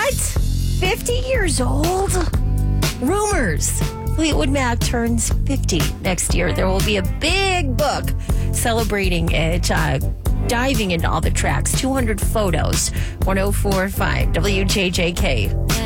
What? 50 years old? Rumors. Fleetwood Mac turns 50 next year. There will be a big book celebrating it, diving into all the tracks, 200 photos, 104.5 WJJK.